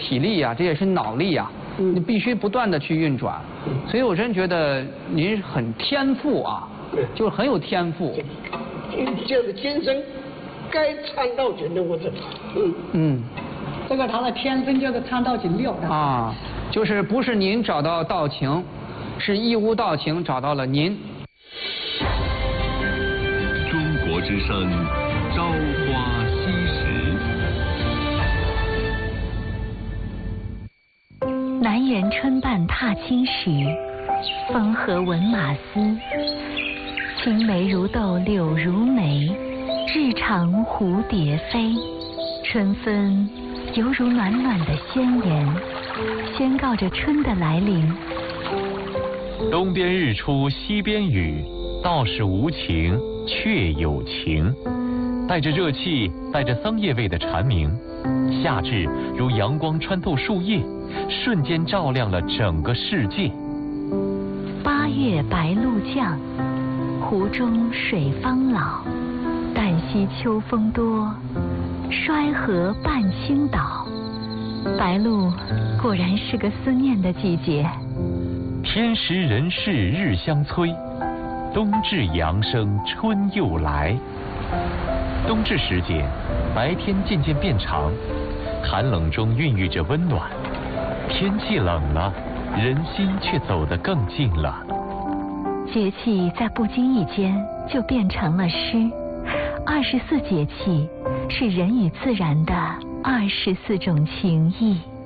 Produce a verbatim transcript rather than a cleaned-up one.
体力啊，这也是脑力啊，嗯、你必须不断的去运转。所以我真觉得您很天赋啊，就是很有天赋。 这个天生该唱到琴的我这，嗯嗯， 这个他的天生就是唱到琴六的啊，就是不是您找到道情，是义乌道情找到了您。 中国之声，朝花夕拾。 南园春半踏青时，风和闻马嘶。青梅如豆柳如眉，日长蝴蝶飞。春分犹如暖暖的宣言，宣告着春的来临。 东边日出西边雨，道是无晴却有晴。带着热气，带着桑叶味的蝉鸣，夏至如阳光穿透树叶，瞬间照亮了整个世界。 八月白露降，湖中水方老。旦夕秋风多，衰河半倾倒。白露果然是个思念的季节。 天时人事日相催，冬至阳生春又来。冬至时节，白天渐渐变长，寒冷中孕育着温暖。天气冷了，人心却走得更近了。 节气在不经意间就变成了诗。二十四节气是人与自然的二十四种情谊。